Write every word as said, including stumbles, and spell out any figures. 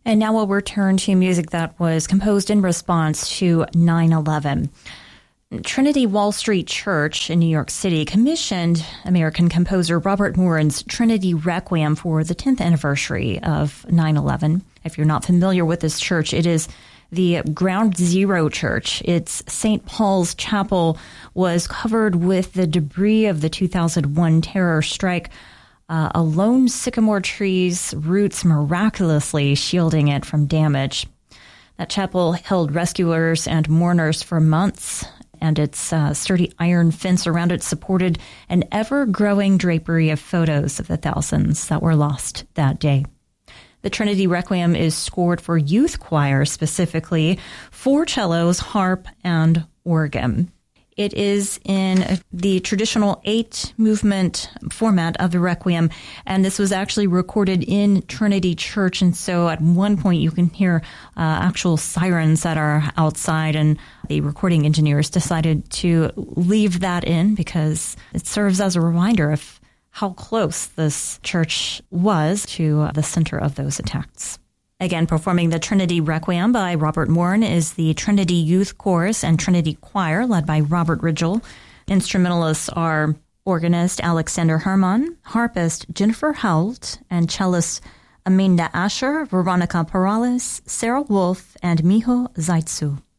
And now we'll return to music that was composed in response to nine eleven. Trinity Wall Street Church in New York City commissioned American composer Robert Moran's Trinity Requiem for the tenth anniversary of nine eleven. If you're not familiar with this church, it is the Ground Zero Church. Its Saint Paul's Chapel was covered with the debris of the two thousand one terror strike. Uh, a lone sycamore tree's roots miraculously shielding it from damage. That chapel held rescuers and mourners for months, and its uh, sturdy iron fence around it supported an ever-growing drapery of photos of the thousands that were lost that day. The Trinity Requiem is scored for youth choir specifically, for cellos, harp, and organ. It is in the traditional eight-movement format of the Requiem, and this was actually recorded in Trinity Church, and so at one point you can hear uh, actual sirens that are outside, and the recording engineers decided to leave that in because it serves as a reminder of how close this church was to the center of those attacks. Again, performing the Trinity Requiem by Robert Moran is the Trinity Youth Chorus and Trinity Choir, led by Robert Ridgell. Instrumentalists are organist Alexander Herman, harpist Jennifer Howell, and cellist Aminda Asher, Veronica Perales, Sarah Wolf, and Miho Zaitsu.